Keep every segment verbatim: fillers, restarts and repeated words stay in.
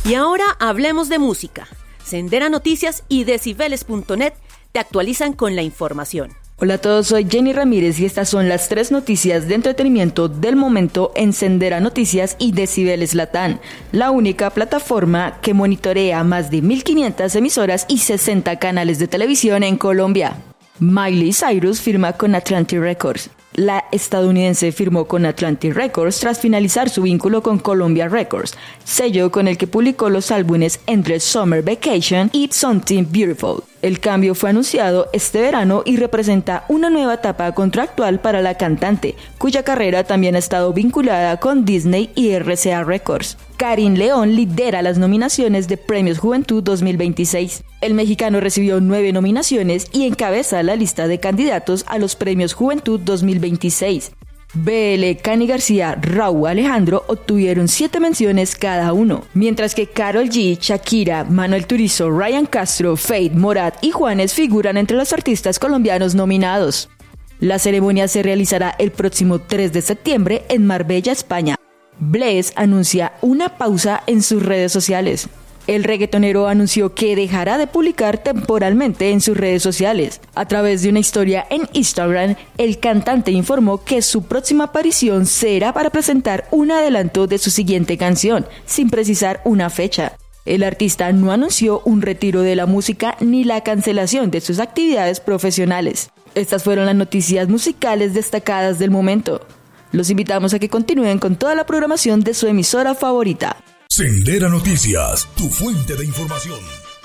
Y ahora hablemos de música. Sendera Noticias y Decibeles punto net te actualizan con la información. Hola a todos, soy Jenny Ramírez y estas son las tres noticias de entretenimiento del momento en Sendera Noticias y Decibeles Latam, la única plataforma que monitorea más de mil quinientas emisoras y sesenta canales de televisión en Colombia. Miley Cyrus firma con Atlantic Records. La estadounidense firmó con Atlantic Records tras finalizar su vínculo con Columbia Records, sello con el que publicó los álbumes Endless Summer Vacation y Something Beautiful. El cambio fue anunciado este verano y representa una nueva etapa contractual para la cantante, cuya carrera también ha estado vinculada con Disney y R C A Records. Karim León lidera las nominaciones de Premios Juventud dos mil veintiséis. El mexicano recibió nueve nominaciones y encabeza la lista de candidatos a los Premios Juventud dos mil veintiséis. B L, Cani García, Raúl Alejandro obtuvieron siete menciones cada uno, mientras que Karol G, Shakira, Manuel Turizo, Ryan Castro, Feid, Morat y Juanes figuran entre los artistas colombianos nominados. La ceremonia se realizará el próximo tres de septiembre en Marbella, España. Bless anuncia una pausa en sus redes sociales. El reggaetonero anunció que dejará de publicar temporalmente en sus redes sociales. A través de una historia en Instagram, el cantante informó que su próxima aparición será para presentar un adelanto de su siguiente canción, sin precisar una fecha. El artista no anunció un retiro de la música ni la cancelación de sus actividades profesionales. Estas fueron las noticias musicales destacadas del momento. Los invitamos a que continúen con toda la programación de su emisora favorita. Sendera Noticias, tu fuente de información.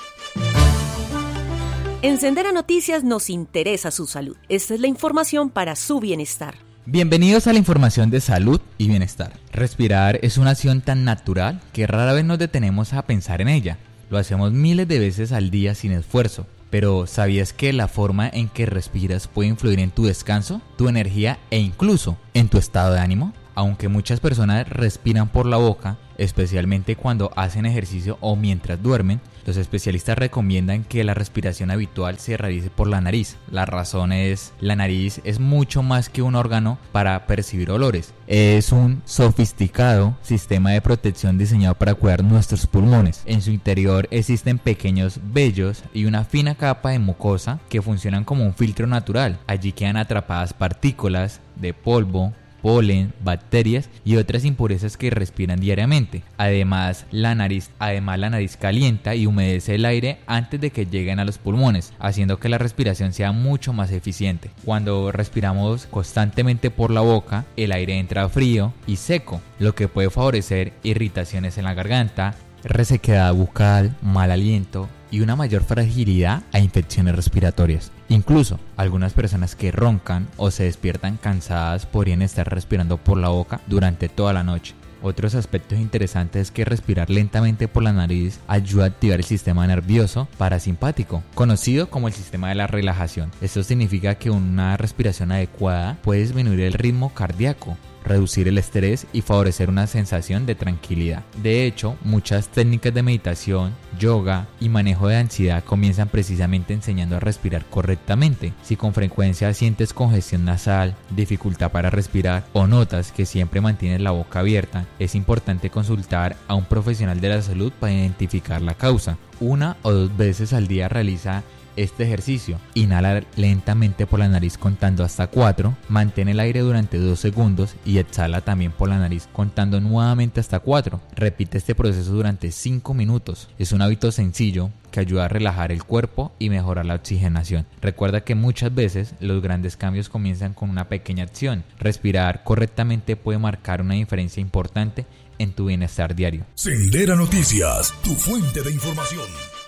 En Sendera Noticias nos interesa su salud. Esta es la información para su bienestar. Bienvenidos a la información de salud y bienestar. Respirar es una acción tan natural que rara vez nos detenemos a pensar en ella. Lo hacemos miles de veces al día sin esfuerzo. Pero ¿sabías que la forma en que respiras puede influir en tu descanso, tu energía e incluso en tu estado de ánimo? Aunque muchas personas respiran por la boca, especialmente cuando hacen ejercicio o mientras duermen, los especialistas recomiendan que la respiración habitual se realice por la nariz. La razón es, la nariz es mucho más que un órgano para percibir olores. Es un sofisticado sistema de protección diseñado para cuidar nuestros pulmones. En su interior existen pequeños vellos y una fina capa de mucosa que funcionan como un filtro natural. Allí quedan atrapadas partículas de polvo, polen, bacterias y otras impurezas que respiran diariamente. Además, la nariz, además la nariz calienta y humedece el aire antes de que lleguen a los pulmones, haciendo que la respiración sea mucho más eficiente. Cuando respiramos constantemente por la boca, el aire entra frío y seco, lo que puede favorecer irritaciones en la garganta, resequedad bucal, mal aliento y una mayor fragilidad a infecciones respiratorias. Incluso, algunas personas que roncan o se despiertan cansadas podrían estar respirando por la boca durante toda la noche. Otros aspectos interesantes es que respirar lentamente por la nariz ayuda a activar el sistema nervioso parasimpático, conocido como el sistema de la relajación. Esto significa que una respiración adecuada puede disminuir el ritmo cardíaco, reducir el estrés y favorecer una sensación de tranquilidad. De hecho, muchas técnicas de meditación, yoga y manejo de ansiedad comienzan precisamente enseñando a respirar correctamente. Si con frecuencia sientes congestión nasal, dificultad para respirar o notas que siempre mantienes la boca abierta, es importante consultar a un profesional de la salud para identificar la causa. Una o dos veces al día realiza este ejercicio. Inhala lentamente por la nariz contando hasta cuatro, mantén el aire durante dos segundos y exhala también por la nariz contando nuevamente hasta cuatro. Repite este proceso durante cinco minutos. Es un hábito sencillo que ayuda a relajar el cuerpo y mejorar la oxigenación. Recuerda que muchas veces los grandes cambios comienzan con una pequeña acción. Respirar correctamente puede marcar una diferencia importante en tu bienestar diario. Sendera Noticias, tu fuente de información.